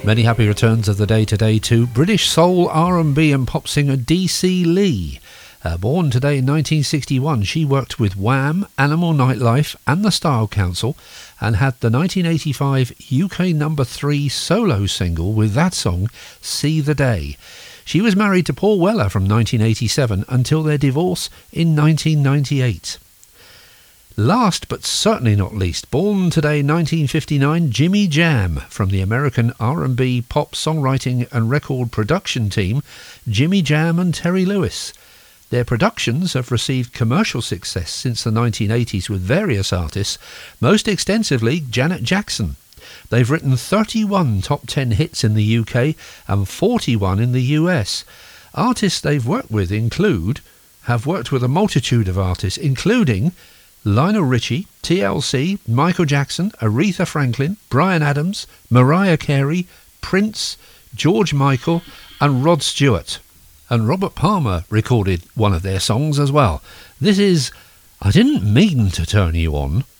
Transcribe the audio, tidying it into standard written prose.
Many happy returns of the day today to British soul, R&B and pop singer DC Lee. Born today in 1961, she worked with Wham, Animal Nightlife and the Style Council and had the 1985 UK number 3 solo single with that song, See the Day. She was married to Paul Weller from 1987 until their divorce in 1998. Last but certainly not least, born today 1959, Jimmy Jam from the American R&B pop songwriting and record production team Jimmy Jam and Terry Lewis. Their productions have received commercial success since the 1980s with various artists, most extensively Janet Jackson. They've written 31 top 10 hits in the UK and 41 in the US. Artists they've worked with have worked with a multitude of artists, including Lionel Richie, TLC, Michael Jackson, Aretha Franklin, Bryan Adams, Mariah Carey, Prince, George Michael and Rod Stewart. And Robert Palmer recorded one of their songs as well. This is I Didn't Mean to Turn You On.